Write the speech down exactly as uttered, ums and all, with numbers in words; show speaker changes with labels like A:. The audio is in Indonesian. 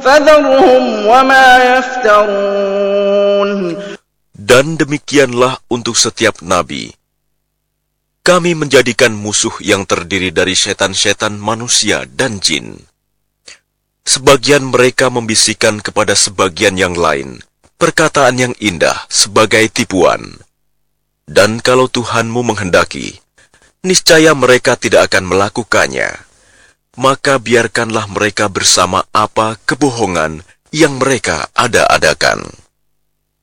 A: فذرهم وما يفترون.
B: Dan demikianlah untuk setiap nabi. Kami menjadikan musuh yang terdiri dari setan-setan manusia dan jin. Sebagian mereka membisikkan kepada sebagian yang lain perkataan yang indah sebagai tipuan. Dan kalau Tuhanmu menghendaki, niscaya mereka tidak akan melakukannya. Maka biarkanlah mereka bersama apa kebohongan yang mereka ada-adakan.